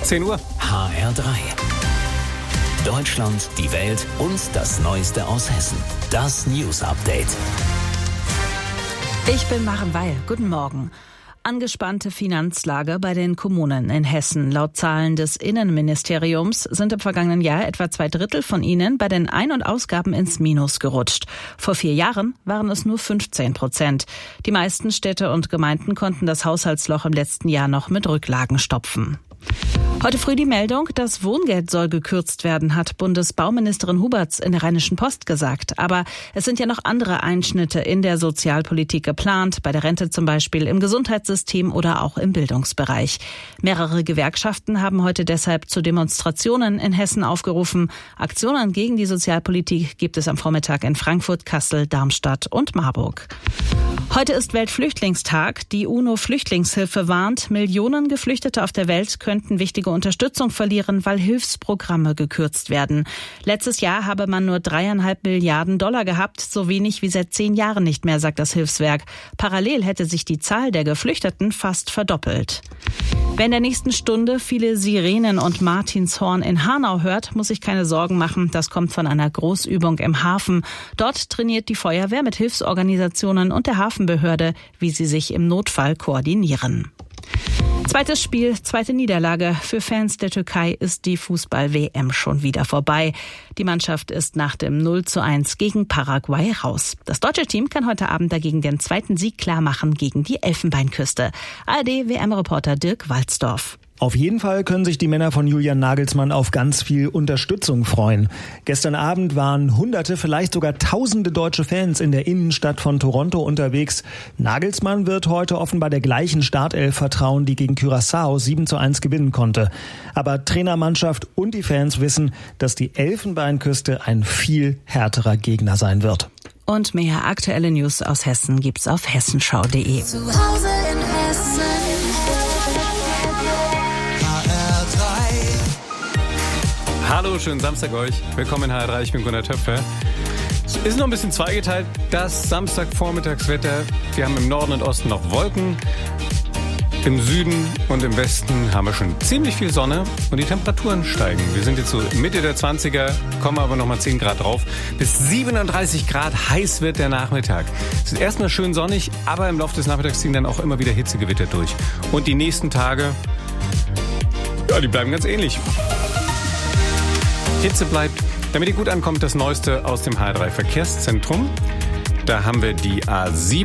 10 Uhr. HR3. Deutschland, die Welt und das Neueste aus Hessen. Das News Update. Ich bin Maren Weil. Guten Morgen. Angespannte Finanzlage bei den Kommunen in Hessen. Laut Zahlen des Innenministeriums sind im vergangenen Jahr etwa 2/3 von ihnen bei den Ein- und Ausgaben ins Minus gerutscht. Vor 4 Jahren waren es nur 15%. Die meisten Städte und Gemeinden konnten das Haushaltsloch im letzten Jahr noch mit Rücklagen stopfen. Heute früh die Meldung, das Wohngeld soll gekürzt werden, hat Bundesbauministerin Huberts in der Rheinischen Post gesagt. Aber es sind ja noch andere Einschnitte in der Sozialpolitik geplant, bei der Rente zum Beispiel, im Gesundheitssystem oder auch im Bildungsbereich. Mehrere Gewerkschaften haben heute deshalb zu Demonstrationen in Hessen aufgerufen. Aktionen gegen die Sozialpolitik gibt es am Vormittag in Frankfurt, Kassel, Darmstadt und Marburg. Heute ist Weltflüchtlingstag. Die UNO-Flüchtlingshilfe warnt, Millionen Geflüchtete auf der Welt könnten wichtige Unterstützung verlieren, weil Hilfsprogramme gekürzt werden. Letztes Jahr habe man nur $3,5 Milliarden gehabt, so wenig wie seit 10 Jahren nicht mehr, sagt das Hilfswerk. Parallel hätte sich die Zahl der Geflüchteten fast verdoppelt. Wer in der nächsten Stunde viele Sirenen und Martinshorn in Hanau hört, muss sich keine Sorgen machen. Das kommt von einer Großübung im Hafen. Dort trainiert die Feuerwehr mit Hilfsorganisationen und der Hafenbehörde, wie sie sich im Notfall koordinieren. Zweites Spiel, zweite Niederlage. Für Fans der Türkei ist die Fußball-WM schon wieder vorbei. Die Mannschaft ist nach dem 0:1 gegen Paraguay raus. Das deutsche Team kann heute Abend dagegen den zweiten Sieg klarmachen gegen die Elfenbeinküste. ARD-WM-Reporter Dirk Walzdorf. Auf jeden Fall können sich die Männer von Julian Nagelsmann auf ganz viel Unterstützung freuen. Gestern Abend waren Hunderte, vielleicht sogar Tausende deutsche Fans in der Innenstadt von Toronto unterwegs. Nagelsmann wird heute offenbar der gleichen Startelf vertrauen, die gegen Curaçao 7:1 gewinnen konnte. Aber Trainermannschaft und die Fans wissen, dass die Elfenbeinküste ein viel härterer Gegner sein wird. Und mehr aktuelle News aus Hessen gibt's auf hessenschau.de. Zu Hause in Hessen. Hallo, schönen Samstag euch. Willkommen in HR3, ich bin Gunnar Töpfer. Es ist noch ein bisschen zweigeteilt, das Samstagvormittagswetter. Wir haben im Norden und Osten noch Wolken. Im Süden und im Westen haben wir schon ziemlich viel Sonne und die Temperaturen steigen. Wir sind jetzt so Mitte der 20er, kommen aber nochmal 10 Grad drauf. Bis 37 Grad heiß wird der Nachmittag. Es ist erstmal schön sonnig, aber im Laufe des Nachmittags ziehen dann auch immer wieder Hitzegewitter durch. Und die nächsten Tage, ja, die bleiben ganz ähnlich. Hitze bleibt. Damit ihr gut ankommt, das Neueste aus dem HR3 Verkehrszentrum. Da haben wir die A7.